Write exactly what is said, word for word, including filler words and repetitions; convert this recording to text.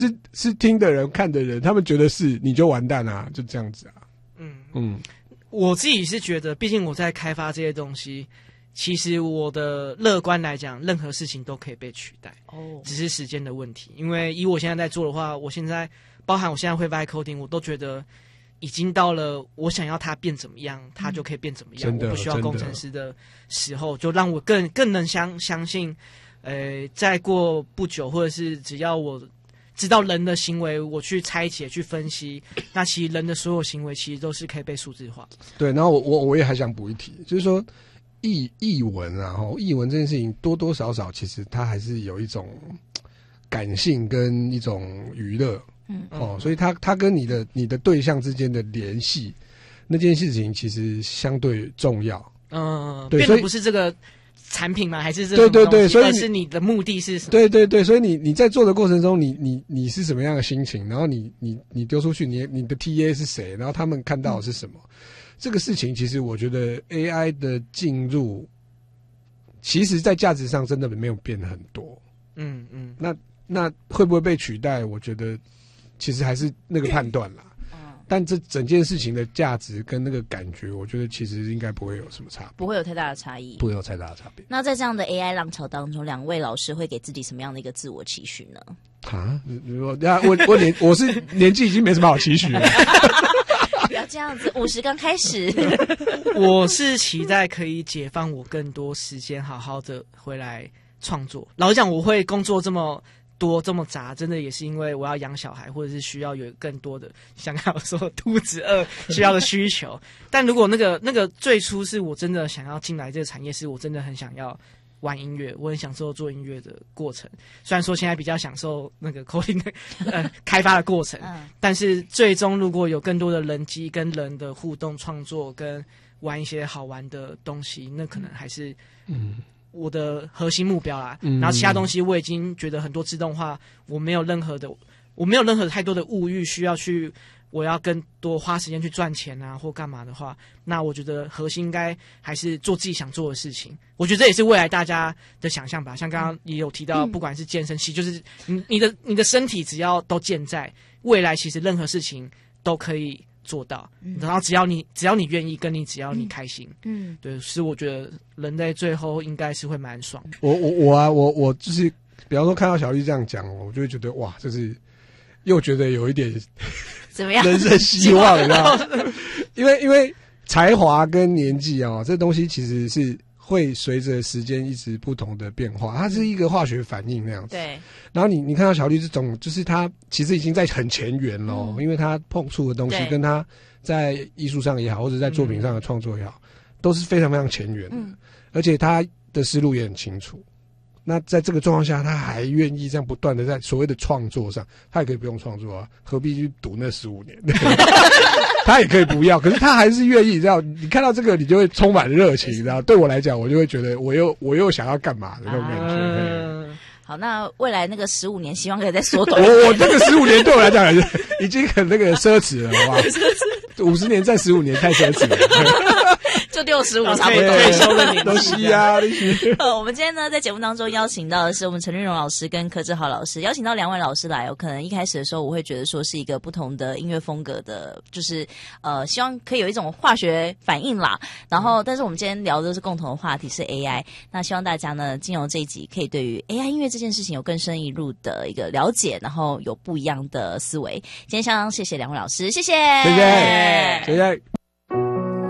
是是听的人看的人，他们觉得是你就完蛋啊，就这样子啊。 嗯嗯， 我自己是觉得，毕竟我在开发这些东西，其实我的乐观来讲，任何事情都可以被取代， 哦， 只是时间的问题。因为以我现在在做的话，我现在包含我现在会 vibe coding， 我都觉得已经到了我想要它变怎么样，它就可以变怎么样。我不需要工程师的时候，就让我更更能相相信，呃，再过不久，或者是只要我知道人的行为，我去拆解、去分析，那其实人的所有行为其实都是可以被数字化。 对，然后我我我也还想补一题，就是说译译文啊，吼，译文这件事情多多少少其实它还是有一种感性跟一种娱乐， 嗯， 哦，所以它它跟你的你的对象之间的联系，那件事情其实相对重要。 嗯， 对， 变得不是这个产品吗？还是这对对对，所以而是你的目的是什么？ 对对对，所以你你在做的过程中，你你你是什么样的心情？然后你你你丢出去，你你的 T A 是谁？然后他们看到的是什么？嗯、这个事情其实我觉得 A I 的进入，其实在价值上真的没有变很多。 嗯嗯， 那那会不会被取代？我觉得其实还是那个判断啦。但这整件事情的价值跟那个感觉，我觉得其实应该不会有什么差别， 不会有太大的差异， 不会有太大的差别。 那在这样的 A I 浪潮当中，两位老师会给自己什么样的一个自我期许呢？ 啊，我我我年我是年纪已经没什么好期许了。 不要这样子，五十刚开始。 我是期待可以解放我更多时间，好好的回来创作。老实讲，我会工作这么多这么杂，真的也是因为我要养小孩，或者是需要有更多的像刚刚说肚子饿需要的需求。但如果那个那个最初是我真的想要进来这个产业，是我真的很想要玩音乐，我很享受做音乐的过程。虽然说现在比较享受那个 coding 的呃开发的过程， 嗯， 但是最终如果有更多的人机跟人的互动创作，跟玩一些好玩的东西，那可能还是嗯。我的核心目标啦， 嗯、 然后其他东西我已经觉得很多自动化，我没有任何的，我没有任何太多的物欲需要去，我要更多花时间去赚钱啊或干嘛的话，那我觉得核心应该还是做自己想做的事情。我觉得这也是未来大家的想象吧。像刚刚也有提到，不管是健身系，就是你你的你的身体只要都健在，未来其实任何事情都可以做到，嗯、然后只要你只要你愿意，跟你只要你开心，嗯，对，所以我觉得人类最后应该是会蛮爽的。 我我我啊，我我就是，比方说看到小丽这样讲，我就会觉得哇，就是又觉得有一点怎么样， 人生希望，你知道吗？因为因为才华跟年纪啊，这东西其实是会随着时间一直不同的变化，它是一个化学反应那样子。 对。 然后你你看到小绿这种，就是他其实已经在很前沿咯、嗯、因为他碰触的东西跟他在艺术上也好，或者在作品上的创作也好，都是非常非常前沿的、嗯，而且他的思路也很清楚。那在这个状况下，他还愿意这样不断的在所谓的创作上，他也可以不用创作啊，何必去赌那十五年？他也可以不要，可是他还是愿意。这样你看到这个，你就会充满热情，然后对我来讲，我就会觉得我又我又想要干嘛的那种感觉。 嗯好，那未来那个十五年，希望可以再缩短。 我我这个十五年对我来讲已经很那个奢侈了，好吧？五十年再十五年太奢侈了。 就六十五差不多退休的年纪都是啊。 呃，我们今天呢在节目当中邀请到的是我们陈律荣老师跟柯志豪老师，邀请到两位老师来。我可能一开始的时候我会觉得说是一个不同的音乐风格的，就是呃希望可以有一种化学反应啦。然后，但是我们今天聊的是共同的话题是 A I， 那希望大家呢经由这一集可以对于 A I 音乐这件事情有更深一入的一个了解，然后有不一样的思维。今天相当谢谢两位老师，谢谢， 谢谢，谢谢。